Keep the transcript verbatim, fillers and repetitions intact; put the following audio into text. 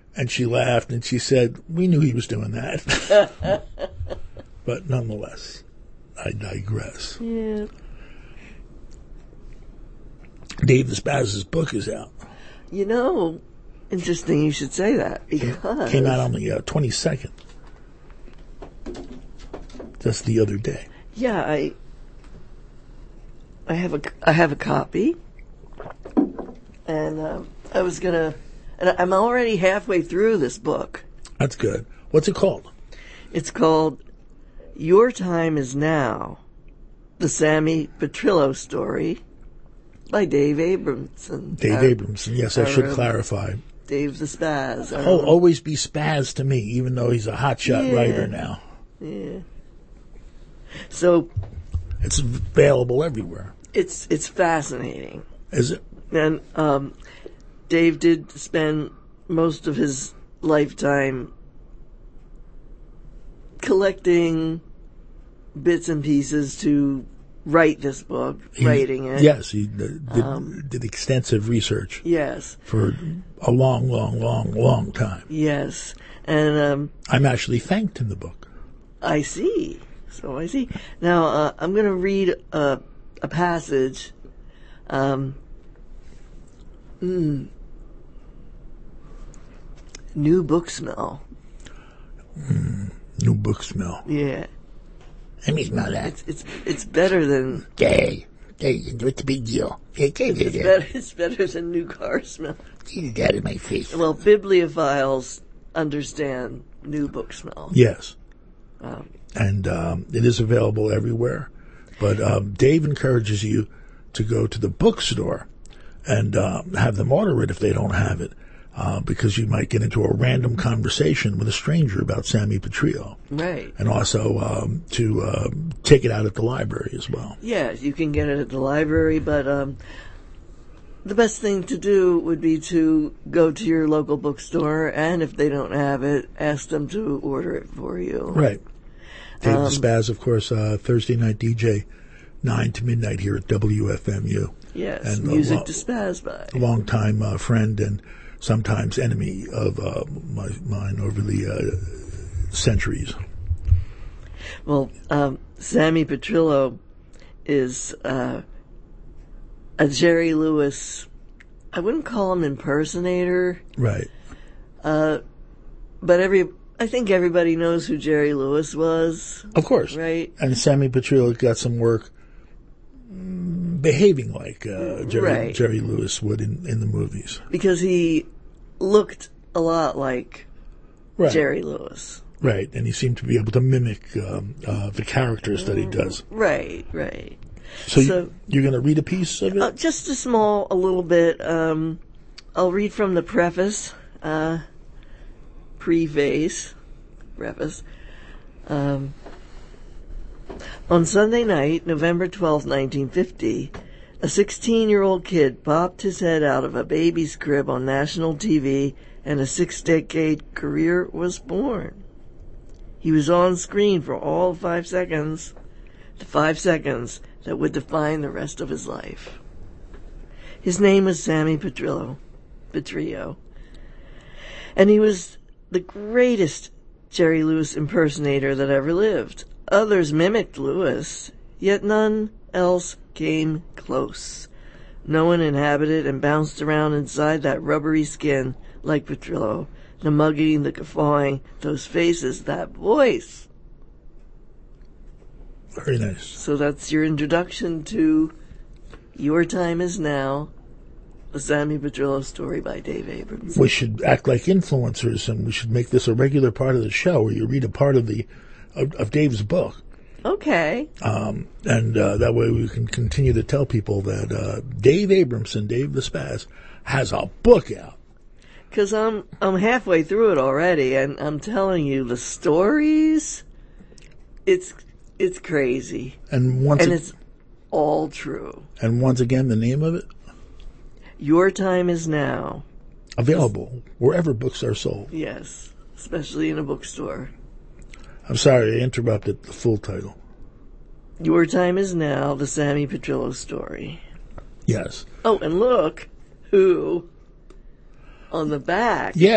And she laughed and she said, we knew he was doing that. But nonetheless, I digress. Yeah. Dave the Spaz's book is out. You know, interesting you should say that, because... Came out on the uh, twenty-second. Just the other day. Yeah, I... I have a, I have a copy. And um, I was going to... And I'm already halfway through this book. That's good. What's it called? It's called Your Time Is Now, the Sammy Petrillo story by Dave Abramson. Dave uh, Abramson, yes, I should clarify. Dave the Spaz. He'll always be Spaz to me, even though he's a hotshot yeah. writer now. Yeah. So... It's available everywhere. It's it's fascinating. Is it? And um, Dave did spend most of his lifetime collecting bits and pieces to write this book, He, writing it. Yes, he did, Um, did extensive research. Yes. For a long, long, long, long time. Yes. And um, I'm actually thanked in the book. I see. So I see. Now, uh, I'm going to read a, a passage. Um, mm, new book smell. Mm, new book smell. Yeah. Let me smell that. It's it's, it's better than... Hey, hey, what's the big deal? Hey, hey, It's hey, better, it's better than new car smell. Get it out of my face. Well, bibliophiles understand new book smell. Yes. Um, and um, it is available everywhere. But um, Dave encourages you to go to the bookstore and uh, have them order it if they don't have it, uh, because you might get into a random conversation with a stranger about Sammy Petrillo. Right. And also um, to uh, take it out at the library as well. Yeah, you can get it at the library, but um, the best thing to do would be to go to your local bookstore, and if they don't have it, ask them to order it for you. Right. Dave Um, the Spaz, of course, uh, Thursday night D J, nine to midnight here at W F M U. Yes, and music lo- to spaz by. A long-time uh, friend and sometimes enemy of uh, my, mine over the uh, centuries. Well, um, Sammy Petrillo is uh, a Jerry Lewis, I wouldn't call him impersonator. Right. Uh, but every... I think everybody knows who Jerry Lewis was. Of course. Right? And Sammy Petrillo got some work mm, behaving like uh, Jerry, right. Jerry Lewis would in, in the movies. Because he looked a lot like right. Jerry Lewis. Right. And he seemed to be able to mimic um, uh, the characters that he does. Right, right. So, so you, you're going to read a piece of it? Uh, just a small, a little bit. Um, I'll read from the preface. Uh, preface, preface. Um, on Sunday night, November twelfth, nineteen fifty, a sixteen-year-old kid popped his head out of a baby's crib on national T V, and a six-decade career was born. He was on screen for all five seconds, the five seconds that would define the rest of his life. His name was Sammy Petrillo, Petrillo, and he was the greatest Jerry Lewis impersonator that ever lived. Others mimicked Lewis, yet none else came close. No one inhabited and bounced around inside that rubbery skin like Petrillo, the mugging, the guffawing, those faces, that voice. Very nice. So that's your introduction to Your Time Is Now, the Sammy Petrillo story by Dave Abramson. We should act like influencers, and we should make this a regular part of the show where you read a part of the of, of Dave's book. Okay. Um, and uh, that way we can continue to tell people that uh, Dave Abramson, Dave the Spaz, has a book out. Because I'm, I'm halfway through it already, and I'm telling you, the stories, it's it's crazy. And once and it, it's all true. And once again, the name of it? Your Time Is Now. Available wherever books are sold. Yes, especially in a bookstore. I'm sorry, I interrupted the full title. Your Time Is Now, the Sammy Petrillo story. Yes. Oh, and look who on the back. Yeah.